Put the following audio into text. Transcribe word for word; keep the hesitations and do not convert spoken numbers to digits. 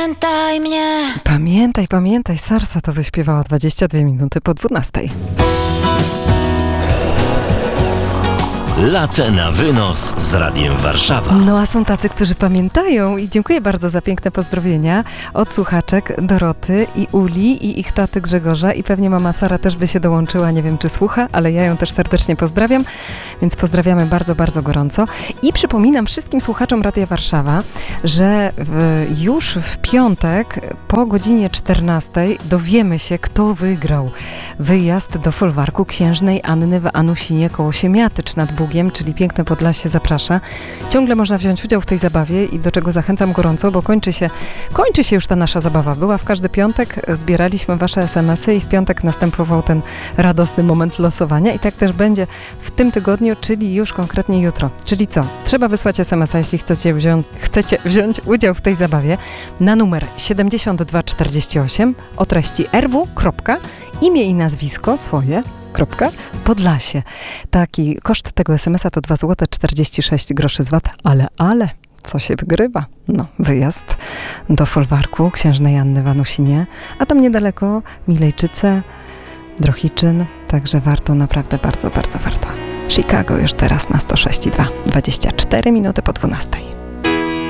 Pamiętaj mnie. Pamiętaj, pamiętaj, Sarsa to wyśpiewała dwadzieścia dwie minuty po dwunastej. Latę na wynos z Radiem Warszawa. No a są tacy, którzy pamiętają i dziękuję bardzo za piękne pozdrowienia od słuchaczek Doroty i Uli i ich taty Grzegorza i pewnie mama Sara też by się dołączyła, nie wiem czy słucha, ale ja ją też serdecznie pozdrawiam, więc pozdrawiamy bardzo, bardzo gorąco i przypominam wszystkim słuchaczom Radia Warszawa, że w, już w piątek po godzinie czternastej dowiemy się, kto wygrał wyjazd do folwarku księżnej Anny w Anusinie koło Siemiatycz nad Bugiem, czyli piękne Podlasie zaprasza. Ciągle można wziąć udział w tej zabawie i do czego zachęcam gorąco, bo kończy się, kończy się już ta nasza zabawa. Była w każdy piątek, zbieraliśmy wasze es em esy i w piątek następował ten radosny moment losowania i tak też będzie w tym tygodniu, czyli już konkretnie jutro. Czyli co? Trzeba wysłać es em esa, jeśli chcecie wziąć, chcecie wziąć udział w tej zabawie na numer siedemdziesiąt dwa czterdzieści osiem o treści er wu. Imię i nazwisko swoje. Podlasie. Taki koszt tego es em esa to dwa złote czterdzieści sześć groszy z vat, ale, ale, co się wygrywa? No, wyjazd do folwarku księżnej Anny w Anusinie, a tam niedaleko Milejczyce, Drohiczyn, także warto, naprawdę bardzo, bardzo warto. Chicago już teraz na sto sześć i dwa, dwadzieścia cztery minuty po dwunastej.